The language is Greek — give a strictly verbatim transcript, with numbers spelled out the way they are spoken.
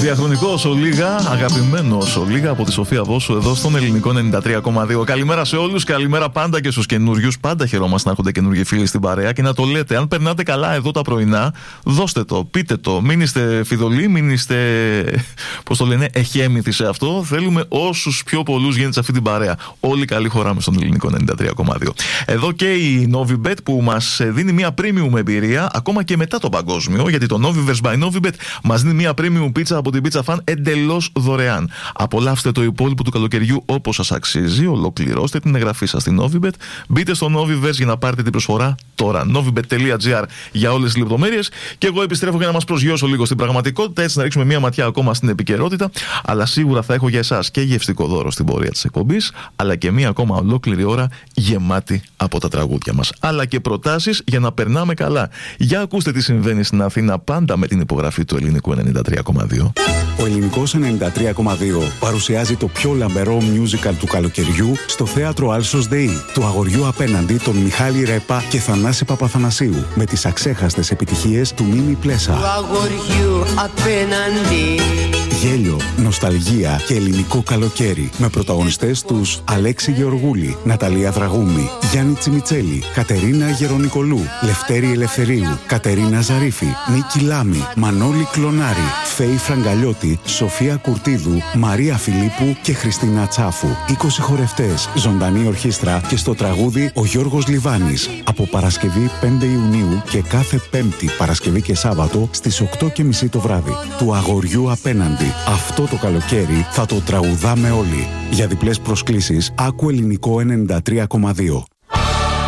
Διαχρονικό Σολίγα, αγαπημένο Σολίγα από τη Σοφία Βόσου εδώ στον Ελληνικό ενενήντα τρία κόμμα δύο. Καλημέρα σε όλους, καλημέρα πάντα και στους καινούριους. Πάντα χαιρόμαστε να έρχονται καινούργιοι φίλοι στην παρέα και να το λέτε. Αν περνάτε καλά εδώ τα πρωινά, δώστε το, πείτε το. Μην είστε φιδωλοί, μην είστε, πώς το λένε, εχέμηθοι σε αυτό. Θέλουμε όσους πιο πολλούς γίνεται σε αυτή την παρέα. Όλοι καλή χωράμε στον Ελληνικό ενενήντα τρία κόμμα δύο. Εδώ και η Novibet που μας δίνει μια premium εμπειρία ακόμα και μετά το παγκόσμιο, γιατί το Noviverse by Novibet μας δίνει μια premium πίτσα από την Pizza Fan εντελώς δωρεάν. Απολαύστε το υπόλοιπο του καλοκαιριού όπως σας αξίζει. Ολοκληρώστε την εγγραφή σας στην Novibet. Μπείτε στο Noviverse για να πάρετε την προσφορά τώρα. novibet τελεία gr για όλες τις λεπτομέρειες. Και εγώ επιστρέφω για να μας προσγειώσω λίγο στην πραγματικότητα, έτσι να ρίξουμε μια ματιά ακόμα στην επικαιρότητα. Αλλά σίγουρα θα έχω για εσάς και γευστικό δώρο στην πορεία της εκπομπής, αλλά και μια ακόμα ολόκληρη ώρα γεμάτη από τα τραγούδια μας. Αλλά και προτάσεις για να περνάμε καλά. Για ακούστε τι συμβαίνει στην Αθήνα πάντα με την υπογραφή του Ελληνικού ενενήντα τρία κόμμα δύο. Ο Ελληνικός ενενήντα τρία κόμμα δύο παρουσιάζει το πιο λαμπερό musical του καλοκαιριού στο θέατρο Άλσος ΔΕΗ, του αγοριού απέναντι τον Μιχάλη Ρέπα και Θανάση Παπαθανασίου, με τις αξέχαστες επιτυχίες του Μίμη Πλέσα. Του αγοριού απέναντι. Γέλιο, νοσταλγία και ελληνικό καλοκαίρι, με πρωταγωνιστές τους Αλέξη Γεωργούλη, Ναταλία Δραγούμη, Γιάννη Τσιμιτσέλη, Κατερίνα Γερονικολού, Λευτέρη Ελευθερίου, Κατερίνα Ζαρίφη, Νίκη Λάμη, Μανώλη Κλονάρη, Φέη Φραγκαλιώτη, Σοφία Κουρτίδου, Μαρία Φιλίππου και Χριστίνα Τσάφου. είκοσι χορευτές, ζωντανή ορχήστρα και στο τραγούδι ο Γιώργος Λιβάνης. Από Παρασκευή πέντε Ιουνίου και κάθε Πέμπτη, Παρασκευή και Σάββατο στις οκτώ και μισή το βράδυ. Του αγοριού απέναντι. Αυτό το καλοκαίρι θα το τραγουδάμε όλοι. Για διπλές προσκλήσεις, άκου Ελληνικό ενενήντα τρία κόμμα δύο.